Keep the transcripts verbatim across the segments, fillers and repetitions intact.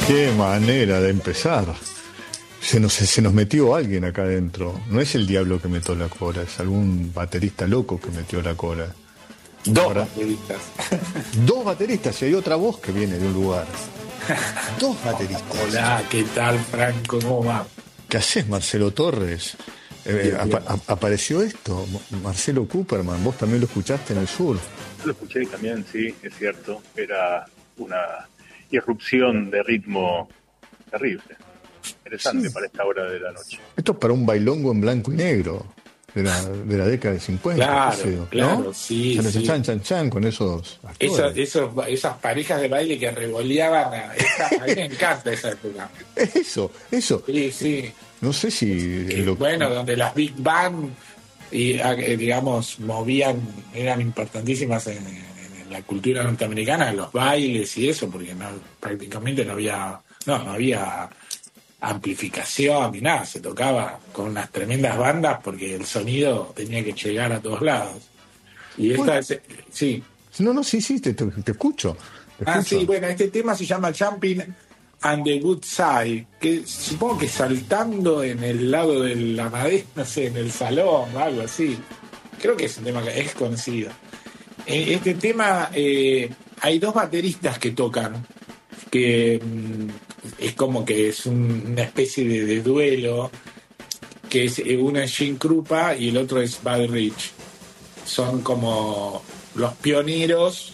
Qué manera de empezar. Se nos, se nos metió alguien acá adentro. No es el diablo que metió la cola, es algún baterista loco que metió la cola. Dos Ahora, bateristas. Dos bateristas y hay otra voz que viene de un lugar. Dos bateristas. Hola, ¿qué tal, Franco? ¿Cómo va? ¿Qué haces, Marcelo Torres? Eh, apa- a- apareció esto, Marcelo Cooperman, vos también lo escuchaste en el sur. Lo escuché también, sí, es cierto. Era una irrupción de ritmo terrible. Interesante Sí. para esta hora de la noche. Esto es para un bailongo en blanco y negro de la, de la década de cincuenta. Claro, qué sé yo, claro, ¿no? sí, Chan, sí. chan, chan, chan, con esos Esos, actores. esos, esas parejas de baile que revoleaban, a, esa, a mí me encanta esa época. Eso, eso. Sí, sí. No sé si... Eh, lo- bueno, donde las Big Bang, y, eh, digamos, movían, eran importantísimas en, en la cultura norteamericana, los bailes y eso, porque no, prácticamente no había, no, no había amplificación ni nada, se tocaba con unas tremendas bandas porque el sonido tenía que llegar a todos lados. Y esta Bueno. es, sí. No, no, sí, sí, te, te- te escucho. te Ah, escucho. sí, bueno, este tema se llama Jumping and the Good Side, que supongo que saltando en el lado de la madera, no sé, en el salón o algo así. Creo que es un tema que es conocido. En este tema eh, hay dos bateristas que tocan, que mm, es como que es un- una especie de, de duelo, que es eh, uno es Gene Krupa y el otro es Buddy Rich. Son como los pioneros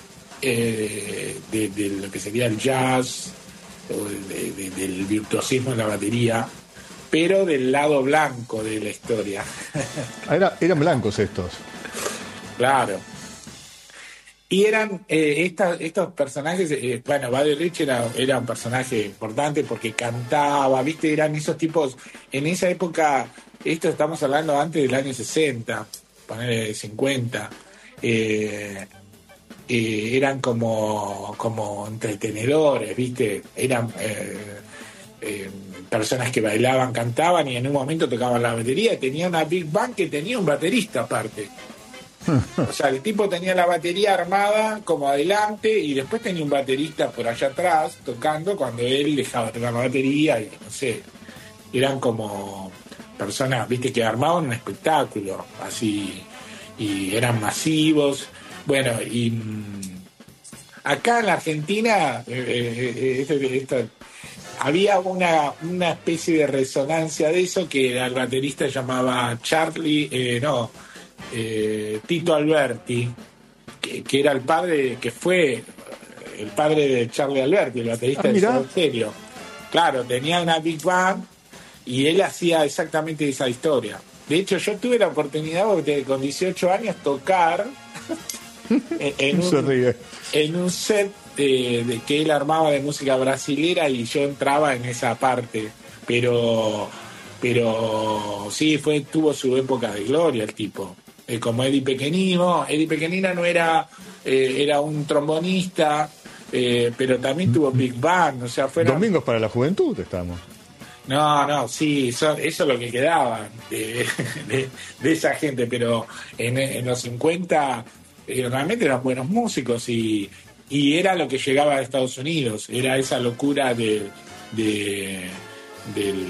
eh, de, de lo que sería el jazz, o de- de- del virtuosismo en la batería, pero del lado blanco de la historia. Ah, era- eran blancos estos. Claro. Y eran eh, esta- estos personajes, eh, bueno, Buddy Rich era, era un personaje importante porque cantaba, viste, eran esos tipos, en esa época, esto estamos hablando antes del año sesenta, ponerle cincuenta, eh, eh, eran como, como entretenedores, viste, eran eh, eh, personas que bailaban, cantaban y en un momento tocaban la batería y tenía una Big Band que tenía un baterista aparte. O sea, el tipo tenía la batería armada como adelante y después tenía un baterista por allá atrás tocando cuando él dejaba tocar la batería y no sé, eran como personas, viste, que armaban un espectáculo así y eran masivos. Bueno, y mm, acá en la Argentina eh, eh, eh, este- esta- había una, una especie de resonancia de eso que el baterista llamaba Charlie, eh, no, eh, Tito Alberti, que, que era el padre, que fue el padre de Charlie Alberti, el baterista Ah, de mirá. Soda Stereo. Claro, tenía una Big Band y él hacía exactamente esa historia. De hecho, yo tuve la oportunidad porque con dieciocho años tocar en, en Se un, ríe. en un set de, de que él armaba de música brasilera y yo entraba en esa parte, pero pero sí fue tuvo su época de gloria el tipo. Eh, como Eddie Pequenino, Eddie Pequenino no era eh, era un trombonista, eh, pero también tuvo Big Band, o sea, fueron Domingos para la juventud estamos. no, no, sí, eso, eso es lo que quedaba de, de- de esa gente, pero en, en los cincuenta eh, realmente eran buenos músicos y, y era lo que llegaba a Estados Unidos, era esa locura de, de- del,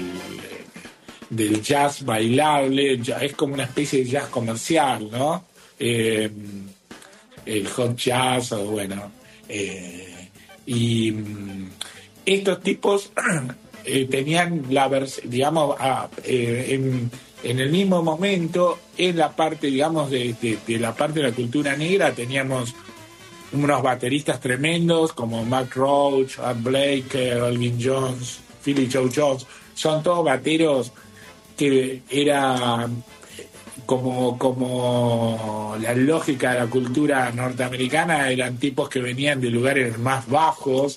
del jazz bailable, ya- es como una especie de jazz comercial, ¿no? Eh, el hot jazz, o bueno, eh, y mm, estos tipos eh, tenían la vers- digamos, ah, eh, en, en el mismo momento, en la parte, digamos, de, de- de la parte de la cultura negra, teníamos unos bateristas tremendos como Mac Roach, Art Blake, Elvin Jones, Philly Joe Jones, son todos bateros que era como, como la lógica de la cultura norteamericana, eran tipos que venían de lugares más bajos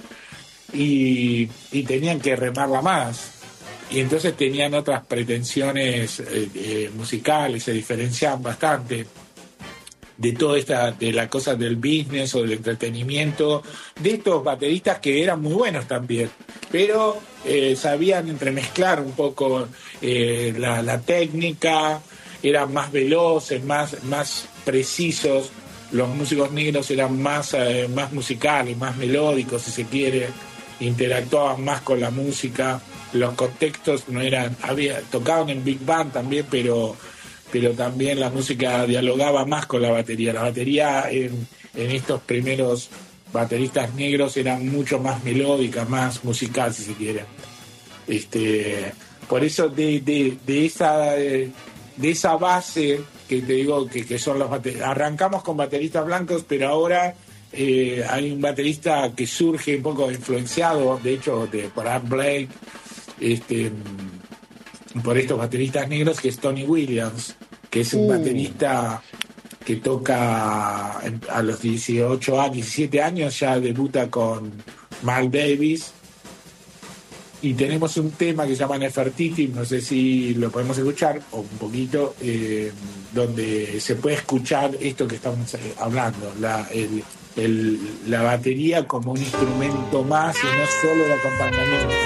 y, y tenían que remarla más. Y entonces tenían otras pretensiones eh, eh, musicales, se diferenciaban bastante de toda esta, de la cosa del business o del entretenimiento, de estos bateristas que eran muy buenos también, pero eh, sabían entremezclar un poco eh, la, la técnica, eran más veloces, más, más precisos. Los músicos negros eran más, eh, más musicales, más melódicos, si se quiere. interactuaban más con la música, los contextos no eran, había, tocaban en Big Band también, pero, pero también la música dialogaba más con la batería. La batería en, en estos primeros bateristas negros era mucho más melódica, más musical, si se quiere. Este, por eso de, de, de esa de esa base que te digo que, que son los bateristas, arrancamos con bateristas blancos, pero ahora eh, hay un baterista que surge un poco influenciado, de hecho, de, por Art Blake, este, por estos bateristas negros, que es Tony Williams, que es un uh. baterista que toca a los dieciocho años, diecisiete años, ya debuta con Miles Davis. Y tenemos un tema que se llama Nefertiti, no sé si lo podemos escuchar, o un poquito, eh, donde se puede escuchar esto que estamos hablando, la, el, el, la batería como un instrumento más y no solo el acompañamiento.